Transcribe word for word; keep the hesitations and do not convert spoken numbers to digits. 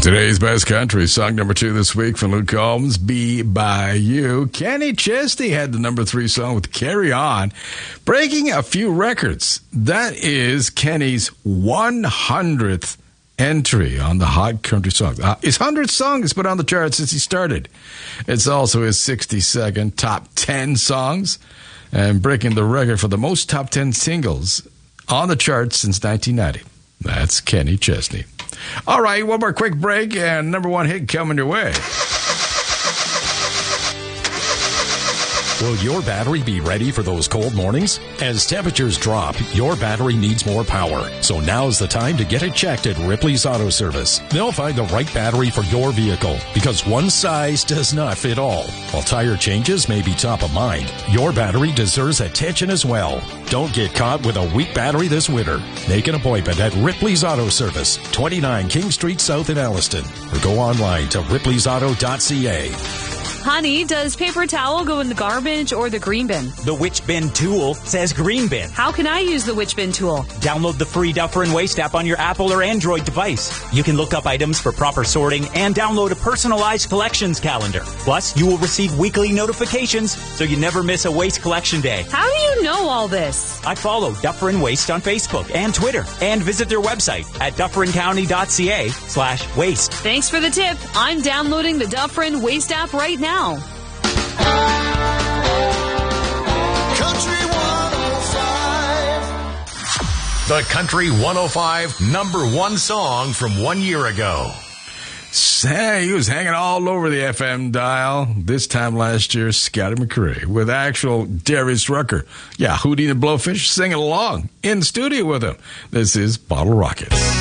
Today's best country song number two this week from Luke Combs, Be By You. Kenny Chesney had the number three song with Carry On, breaking a few records. That is Kenny's one hundredth entry on the Hot Country Song. Uh, his hundredth song has been on the chart since he started. It's also his sixty-second top ten songs and breaking the record for the most top ten singles on the charts since nineteen ninety. That's Kenny Chesney. All right, one more quick break and number one hit coming your way. Will your battery be ready for those cold mornings? As temperatures drop, your battery needs more power. So now's the time to get it checked at Ripley's Auto Service. They'll find the right battery for your vehicle because one size does not fit all. While tire changes may be top of mind, your battery deserves attention as well. Don't get caught with a weak battery this winter. Make an appointment at Ripley's Auto Service, twenty-nine King Street South in Alliston, or go online to ripley's auto dot c a. Honey, does paper towel go in the garbage or the green bin? The Which Bin tool says green bin. How can I use the Which Bin tool? Download the free Duffer and Waste app on your Apple or Android device. You can look up items for proper sorting and download a personalized collections calendar. Plus, you will receive weekly notifications so you never miss a waste collection day. How do you know all this? I follow Duffer and Waste on Facebook and Twitter and visit their website at dufferin county dot c a slash waste. Thanks for the tip. I'm downloading the Duffer and Waste app right now. Country one oh five. The Country one oh five number one song from one year ago. Hey, he was hanging all over the F M dial. This time last year, Scotty McCrae with actual Darius Rucker. Yeah, Hootie and the Blowfish singing along in the studio with him. This is Bottle Rockets.